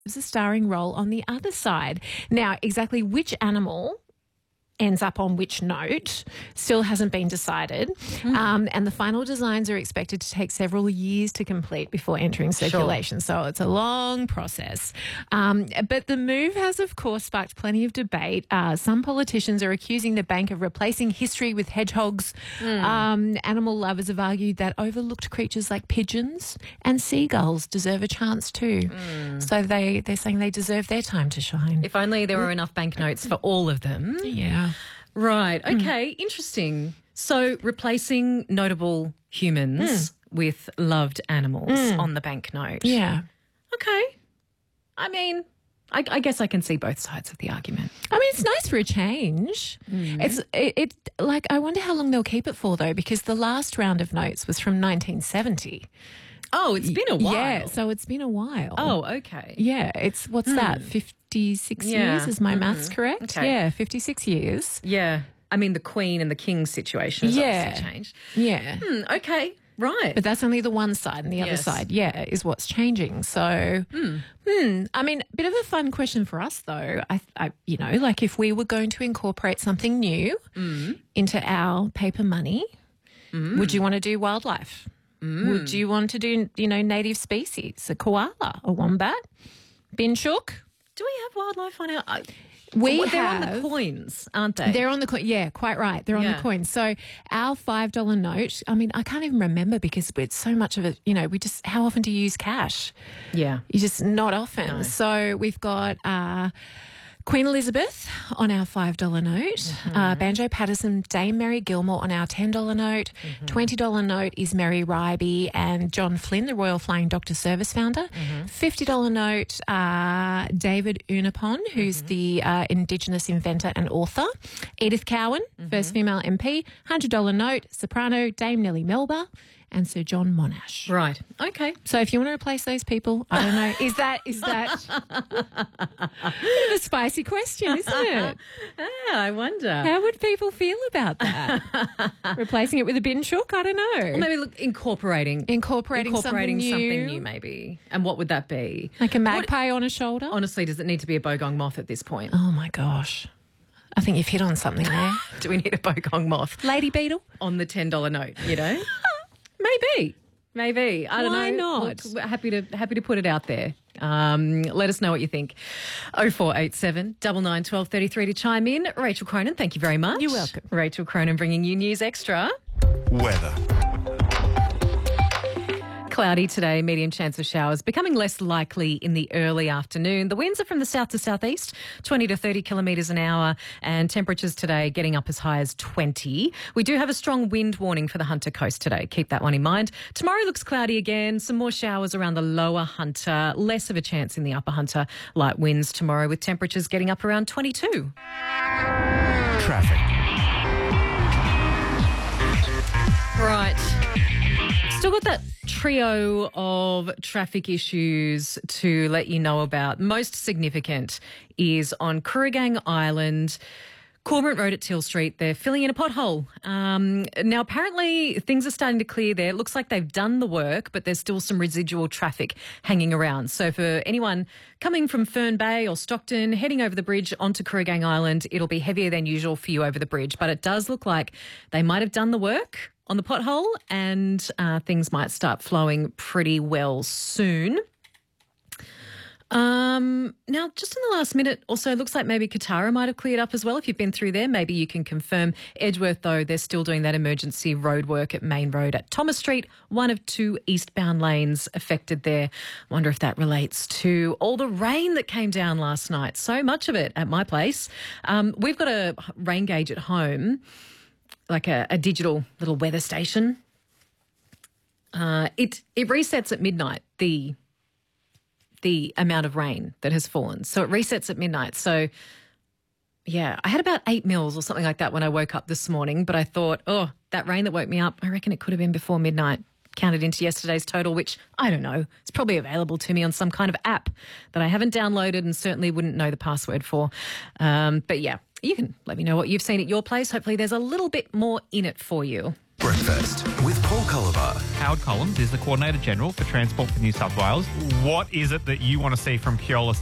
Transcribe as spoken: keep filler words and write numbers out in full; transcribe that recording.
a starring role on the other side. Now, exactly which animal ends up on which note still hasn't been decided. Mm. Um, and the final designs are expected to take several years to complete before entering circulation. Sure. So it's a long process. Um, but the move has, of course, sparked plenty of debate. Uh, some politicians are accusing the bank of replacing history with hedgehogs. Mm. Um, animal lovers have argued that overlooked creatures like pigeons and seagulls deserve a chance too. Mm. So they, they're saying they deserve their time to shine. If only there were enough banknotes for all of them. Yeah. Right. Okay. Mm. Interesting. So replacing notable humans mm. with loved animals mm. on the banknote. Yeah. Okay. I mean, I, I guess I can see both sides of the argument. I mean, it's nice for a change. Mm. It's it, it like I wonder how long they'll keep it for though, because the last round of notes was from nineteen seventy. Oh, it's been a while. Yeah, so it's been a while. Oh, okay. Yeah, it's what's mm. that? fifty-six yeah. years, is my mm-hmm. maths correct? Okay. Yeah, fifty-six years. Yeah. I mean, the Queen and the King situation has yeah. obviously changed. Yeah. Hmm, okay, right. But that's only the one side, and the yes. other side, yeah, is what's changing. So, hmm. Hmm, I mean, a bit of a fun question for us, though. I, I you know, like if we were going to incorporate something new mm. into our paper money, mm. would you want to do wildlife? Mm. Would you want to do, you know, native species, a koala, a wombat, binchook? Do we have wildlife on our... Uh, we well, they're have, on the coins, aren't they? They're on the coin. Yeah, quite right. They're on yeah. the coins. So our five dollar note, I mean, I can't even remember because it's so much of it, you know, we just, how often do you use cash? Yeah. You just, not often. No. So we've got... Uh, Queen Elizabeth on our five dollar note, mm-hmm. uh, Banjo Patterson, Dame Mary Gilmore on our ten dollar note, mm-hmm. twenty dollar note is Mary Ryby and John Flynn, the Royal Flying Doctor Service founder, mm-hmm. fifty dollar note, uh, David Unapon, who's mm-hmm. the uh, Indigenous inventor and author, Edith Cowan, mm-hmm. first female M P, one hundred dollar note, soprano, Dame Nellie Melba, and Sir John Monash. Right. Okay. So if you want to replace those people, I don't know, is that is that a bit of a spicy question, isn't it? Yeah, I wonder. How would people feel about that? Replacing it with a binchook? I don't know. Or maybe look, incorporating. Incorporating, incorporating something, new. something new, maybe. And what would that be? Like a magpie what, on a shoulder? Honestly, does it need to be a bogong moth at this point? Oh, my gosh. I think you've hit on something there. Do we need a bogong moth? Lady beetle? On the ten dollar note, you know? Maybe, maybe. I don't Why know. Why not? Look, happy to happy to put it out there. Um, let us know what you think. Oh four eight seven double nine twelve thirty three to chime in. Rachel Cronin, thank you very much. You're welcome. Rachel Cronin bringing you News Extra. Weather. Cloudy today, medium chance of showers, becoming less likely in the early afternoon. The winds are from the south to southeast, twenty to thirty kilometres an hour, and temperatures today getting up as high as twenty. We do have a strong wind warning for the Hunter Coast today. Keep that one in mind. Tomorrow looks cloudy again, some more showers around the lower Hunter, less of a chance in the upper Hunter. Light winds tomorrow with temperatures getting up around twenty-two. Traffic. Right. Still got that trio of traffic issues to let you know about. Most significant is on Kooragang Island, Cormorant Road at Till Street. They're filling in a pothole. Um, now, apparently things are starting to clear there. It looks like they've done the work, but there's still some residual traffic hanging around. So for anyone coming from Fern Bay or Stockton, heading over the bridge onto Kooragang Island, it'll be heavier than usual for you over the bridge. But it does look like they might have done the work on the pothole, and uh, things might start flowing pretty well soon. Um, now, just in the last minute also, looks like maybe Katara might have cleared up as well. If you've been through there, maybe you can confirm. Edgeworth, though, they're still doing that emergency road work at Main Road at Thomas Street, one of two eastbound lanes affected there. Wonder if that relates to all the rain that came down last night. So much of it at my place. Um, we've got a rain gauge at home, like a, a digital little weather station. Uh, it it resets at midnight, the the amount of rain that has fallen. So it resets at midnight. So, yeah, I had about eight mils or something like that when I woke up this morning, but I thought, oh, that rain that woke me up, I reckon it could have been before midnight. Counted into yesterday's total, which, I don't know, it's probably available to me on some kind of app that I haven't downloaded and certainly wouldn't know the password for. Um, but, yeah, you can let me know what you've seen at your place. Hopefully there's a little bit more in it for you. Breakfast with Paul Culliver. Howard Collins is the Coordinator General for Transport for New South Wales. What is it that you want to see from Keolis